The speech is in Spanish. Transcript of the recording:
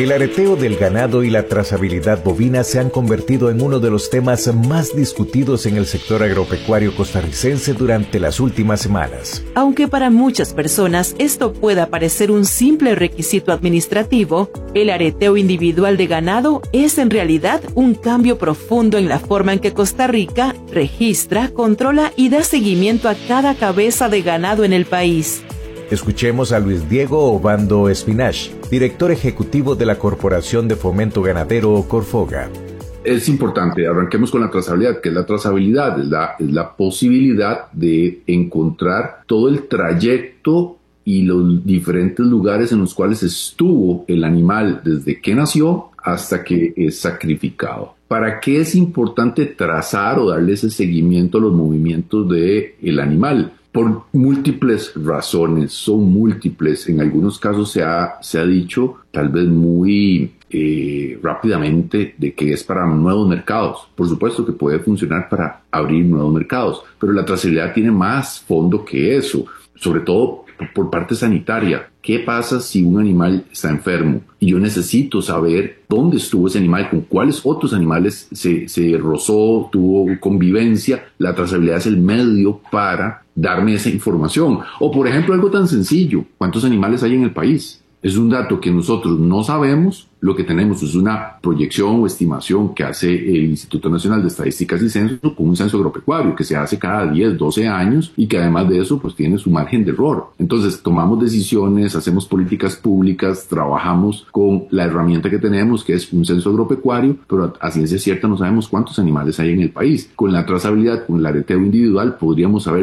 El areteo del ganado y la trazabilidad bovina se han convertido en uno de los temas más discutidos en el sector agropecuario costarricense durante las últimas semanas. Aunque para muchas personas esto pueda parecer un simple requisito administrativo, el areteo individual de ganado es en realidad un cambio profundo en la forma en que Costa Rica registra, controla y da seguimiento a cada cabeza de ganado en el país. Escuchemos a Luis Diego Obando Espinach, director ejecutivo de la Corporación de Fomento Ganadero Corfoga. Es importante, arranquemos con la trazabilidad. ¿Qué es la trazabilidad? Es la posibilidad de encontrar todo el trayecto y los diferentes lugares en los cuales estuvo el animal desde que nació hasta que es sacrificado. ¿Para qué es importante trazar o darle ese seguimiento a los movimientos del animal? Por múltiples razones, son múltiples. En algunos casos se ha dicho, tal vez muy rápidamente, de que es para nuevos mercados. Por supuesto que puede funcionar para abrir nuevos mercados, pero la trazabilidad tiene más fondo que eso, sobre todo por parte sanitaria. ¿Qué pasa si un animal está enfermo y yo necesito saber dónde estuvo ese animal, con cuáles otros animales se rozó, tuvo convivencia? La trazabilidad es el medio para darme esa información. O por ejemplo, algo tan sencillo: ¿cuántos animales hay en el país? Es un dato que nosotros no sabemos. Lo que tenemos es una proyección o estimación que hace el Instituto Nacional de Estadísticas y Censos con un censo agropecuario que se hace cada 10, 12 años y que además de eso pues tiene su margen de error. Entonces tomamos decisiones, hacemos políticas públicas, trabajamos con la herramienta que tenemos, que es un censo agropecuario, pero a ciencia cierta no sabemos cuántos animales hay en el país. Con la trazabilidad, con el areteo individual, podríamos saber